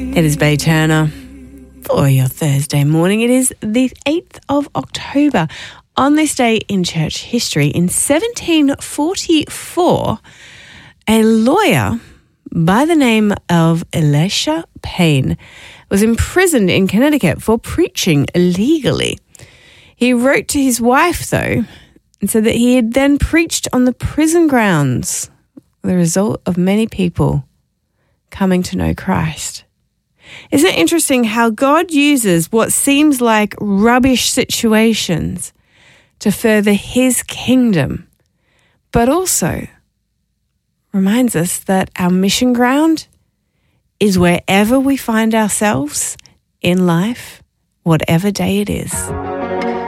It is Bay Turner for your Thursday morning. It is the 8th of October. On this day in church history, in 1744, a lawyer by the name of Elisha Payne was imprisoned in Connecticut for preaching illegally. He wrote to his wife, though, and said that he had then preached on the prison grounds, the result of many people coming to know Christ. Isn't it interesting how God uses what seems like rubbish situations to further his kingdom, but also reminds us that our mission ground is wherever we find ourselves in life, whatever day it is.